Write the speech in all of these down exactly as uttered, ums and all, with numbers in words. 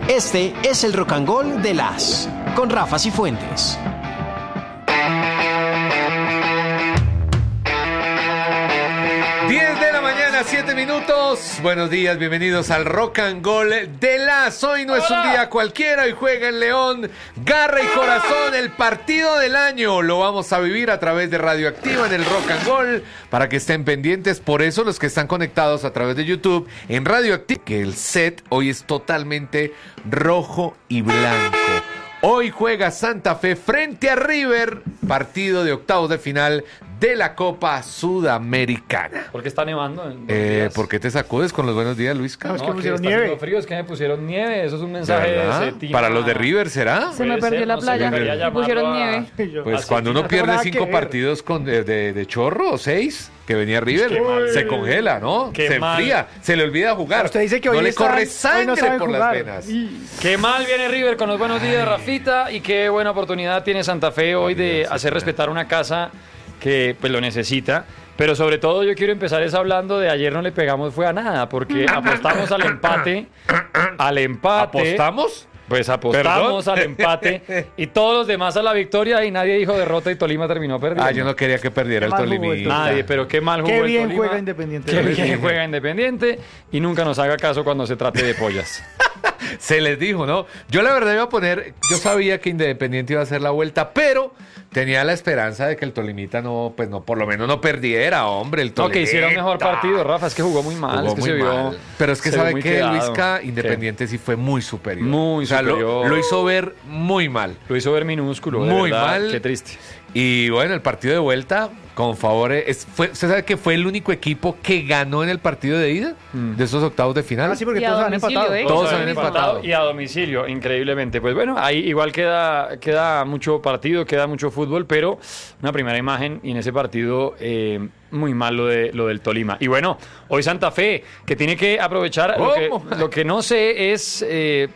Este es el Rock and Roll de las, con Rafa Cifuentes. diez de la mañana, siete minutos. Buenos días, bienvenidos al Rock and Roll de las. Hoy no es un día cualquiera, hoy juega en León. Garra y corazón, el partido del año. Lo vamos a vivir a través de Radioactiva en el Rock and Roll, para que estén pendientes. Por eso los que están conectados a través de YouTube en Radioactiva, que el set hoy es totalmente rojo y blanco. Hoy juega Santa Fe frente a River, partido de octavos de final de la Copa Sudamericana. ¿Por qué está nevando? Eh, ¿Por qué te sacudes con los buenos días, Luis? No, No, es que que pusieron nieve. Frío, es que me pusieron nieve. Eso es un mensaje de ese ¿Para los de River será? Se me perdió la playa. Me pusieron nieve. Pues cuando uno pierde cinco partidos con, de, de, de chorro o seis, que venía River, se congela, ¿no? Qué se mal. enfría, se le olvida jugar. Usted dice que hoy no le están, corre sangre no saben por jugar. las venas. Qué mal viene River con los buenos días, Rafita, y qué buena oportunidad tiene Santa Fe hoy de hacer respetar una casa que pues lo necesita. Pero sobre todo yo quiero empezar es hablando de ayer no le pegamos fue a nada, porque apostamos al empate, al empate. ¿Apostamos? Pues apostamos ¿Perdón? al empate y todos los demás a la victoria y nadie dijo derrota y Tolima terminó perdiendo. Ah, yo no quería que perdiera el Qué mal jugó Tolima. el Tolima. Nadie, pero qué mal jugó Qué el bien Tolima. juega Independiente. Qué bien juega Independiente y nunca nos haga caso cuando se trate de pollas. Se les dijo, ¿no? Yo la verdad iba a poner, yo sabía que Independiente iba a hacer la vuelta, pero tenía la esperanza de que el Tolimita no, pues no, por lo menos no perdiera, hombre, el No, Tolimita. que hiciera un mejor partido, Rafa, es que jugó muy mal, Jugó es que muy se vio, mal. Pero es que se sabe vio muy que quedado. Luisca, Independiente sí fue muy superior. Muy o sea, lo- superior. Lo, hizo ver muy mal. Lo hizo ver minúsculo, de Muy verdad, mal. qué triste. Y bueno, el partido de vuelta, con favores, es, fue, ¿usted sabe que fue el único equipo que ganó en el partido de ida? Mm. De esos octavos de final. Ah, sí, porque Y a todos han domicilio, empatado. ¿eh? Todos han han empatado. Y a domicilio, increíblemente. Pues bueno, ahí igual queda, queda mucho partido, queda mucho fútbol, pero una primera imagen y en ese partido eh, muy mal lo, de, lo del Tolima. Y bueno, hoy Santa Fe, que tiene que aprovechar, lo que, ¿Cómo? lo que no sé es eh,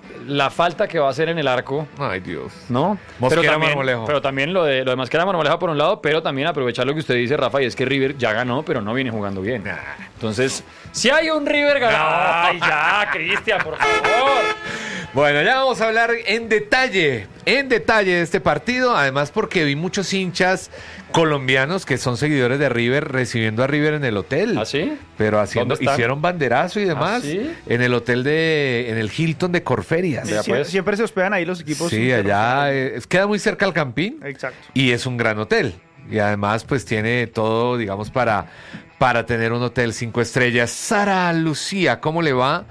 la falta que va a hacer en el arco. Ay, Dios. ¿No? Mosquera, pero también, Marmolejo. pero también lo de lo de Mosquera Marmolejo por un lado, pero también aprovechar lo que usted dice, Rafa, y es que River ya ganó, pero no viene jugando bien. Nah. Entonces, si hay un River ganado. Ay, ya, Cristian, por favor. Bueno, ya vamos a hablar en detalle, en detalle de este partido, además porque vi muchos hinchas colombianos que son seguidores de River recibiendo a River en el hotel. ¿Ah, sí? Pero haciendo, ¿Dónde están? hicieron banderazo y demás. ¿Ah, sí? En el hotel de, en el Hilton de Corferias. Vea, Sie- pues. Siempre se hospedan ahí los equipos. Sí, allá eh, queda muy cerca al Campín Exacto. y es un gran hotel. Y además pues tiene todo, digamos, para, para tener un hotel cinco estrellas. Sara Lucía, ¿cómo le va?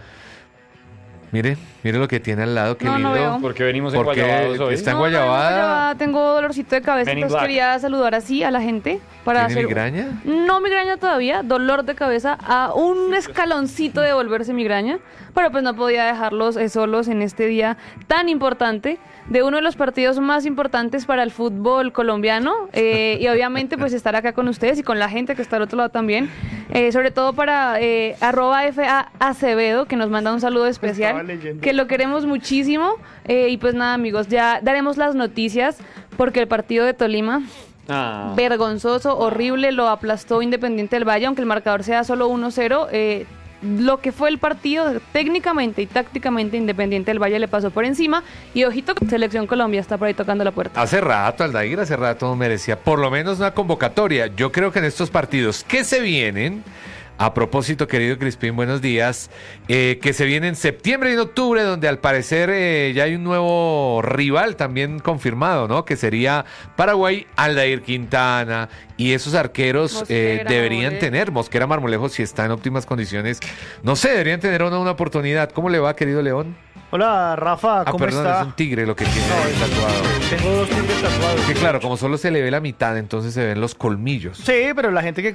Mire, mire lo que tiene al lado, qué No, lindo. no veo. Porque venimos en Porque Guayabados hoy. está en No, no, no, Guayabada. Guayabada, tengo dolorcito de cabeza, Men in entonces Black. quería saludar así a la gente para ¿Tiene hacer migraña? No migraña todavía, dolor de cabeza a un escaloncito de volverse migraña, pero pues no podía dejarlos eh, solos en este día tan importante de uno de los partidos más importantes para el fútbol colombiano eh, y obviamente pues estar acá con ustedes y con la gente que está al otro lado también, eh, sobre todo para eh, arroba F A Acevedo que nos manda un saludo Estaba especial, leyendo. que lo queremos muchísimo eh, y pues nada amigos, ya daremos las noticias porque el partido de Tolima Ah. vergonzoso, horrible, lo aplastó Independiente del Valle, aunque el marcador sea solo uno cero. Eh, lo que fue el partido, técnicamente y tácticamente, Independiente del Valle le pasó por encima. Y ojito, Selección Colombia está por ahí tocando la puerta. Hace rato, Aldair, hace rato merecía por lo menos una convocatoria. Yo creo que en estos partidos que se vienen, a propósito, querido Crispín, buenos días, eh, que se viene en septiembre y en octubre, donde al parecer eh, ya hay un nuevo rival también confirmado, ¿no? Que sería Paraguay, Aldair Quintana, y esos arqueros eh, Mosquera, deberían Marmolejo. tener, Mosquera Marmolejo, si está en óptimas condiciones, no sé, deberían tener una, una oportunidad. ¿Cómo le va, querido León? Hola, Rafa, Ah, ¿cómo perdón, está? es un tigre lo que tiene No, ahí es- tatuado. Tengo dos tigres tatuados. Que claro, como solo se le ve la mitad, entonces se ven los colmillos. Sí, pero la gente que